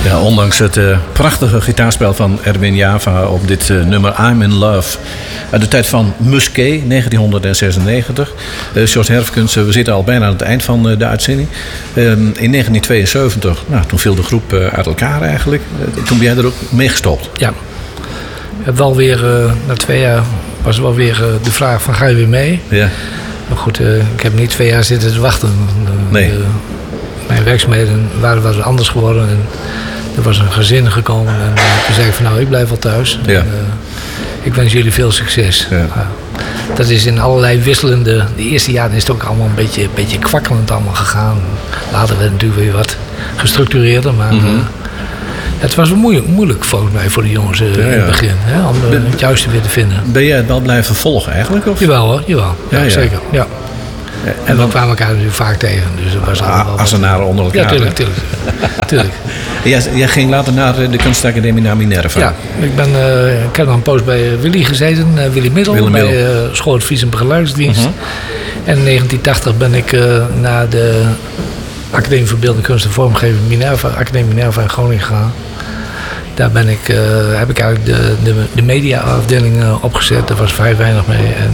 Ja, ondanks het prachtige gitaarspel van Erwin Java op dit nummer I'm in Love. Uit de tijd van Musquet, 1996. George Herfkens, we zitten al bijna aan het eind van de uitzending. In 1972, toen viel de groep uit elkaar eigenlijk. Toen ben jij er ook mee gestopt. Ja. Wel weer, na 2 jaar was wel weer de vraag van ga je weer mee? Ja. Maar goed, ik heb niet 2 jaar zitten te wachten. Nee. Mijn werkzaamheden waren wat anders geworden. En er was een gezin gekomen. En toen zei ik van ik blijf wel thuis. Ja. En, ik wens jullie veel succes. Ja. Dat is in allerlei wisselende... De eerste jaren is het ook allemaal een beetje kwakkelend allemaal gegaan. Later werd het natuurlijk weer wat gestructureerder. Maar het was moeilijk volgens mij voor de jongens in het begin. Om het juiste weer te vinden. Ben jij het wel blijven volgen eigenlijk? Of? Jawel hoor, jawel. Ja, zeker. Ja. En we kwamen elkaar natuurlijk vaak tegen. Dus dat was Assenaren onder elkaar. Ja, tuurlijk. Jij ging later naar de kunstacademie naar Minerva. Ja, ik heb nog een poos bij Willy gezeten. Willy Middel. Bij School Advies en Begeleidingsdienst. En in 1980 ben ik naar de Academie voor Beeldende Kunst en Vormgeving Academie Minerva in Groningen gegaan. Daar heb ik eigenlijk de mediaafdeling opgezet. Daar was vrij weinig mee. En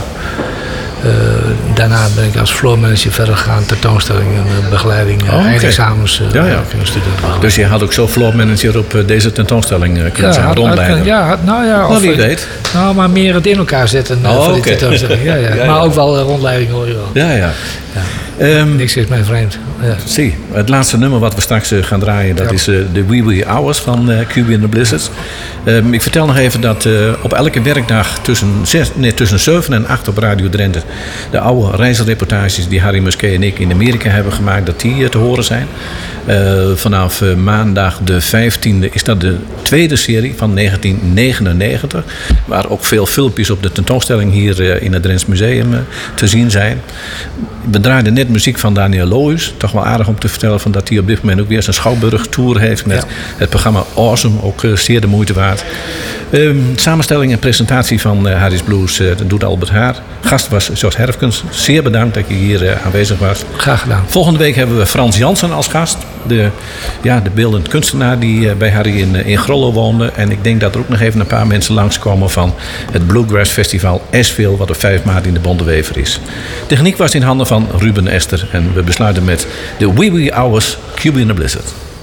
daarna ben ik als floormanager verder gegaan. Tentoonstellingen, begeleiding, eindexamens. Dus je had ook zo floormanager op deze tentoonstelling kunnen zijn, rondleiden? Wie weet. Maar meer het in elkaar zetten voor die tentoonstelling. Ja. Maar ook wel rondleiding hoor je wel. Ja. Niks is mij vreemd. Ja. Zie, het laatste nummer wat we straks gaan draaien, dat is de Wee Wee Hours van QB and the Blizzards. Ik vertel nog even dat op elke werkdag tussen 7 en 8 op Radio Drenthe de oude reisreportages die Harry Musquet en ik in Amerika hebben gemaakt, dat die te horen zijn. Vanaf maandag de 15e is dat de tweede serie van 1999. Waar ook veel filmpjes op de tentoonstelling hier in het Drents Museum te zien zijn. We draaiden net muziek van Daniel Lohuis. Toch wel aardig om te vertellen dat hij op dit moment ook weer zijn Schouwburg-tour heeft met het programma Awesome. Ook zeer de moeite waard. Samenstelling en presentatie van Harry's Blues doet Albert Haar. Gast was George Herfkens. Zeer bedankt dat je hier aanwezig was. Graag gedaan. Volgende week hebben we Frans Jansen als gast. De beeldend kunstenaar die bij Harry in Grollo woonde. En ik denk dat er ook nog even een paar mensen langskomen van het Bluegrass Festival Asheville, wat op 5 maart in de Bontewever is. Techniek was in handen van Ruben Ester. En we besluiten met de Wee Wee Hours, QB and the Blizzard.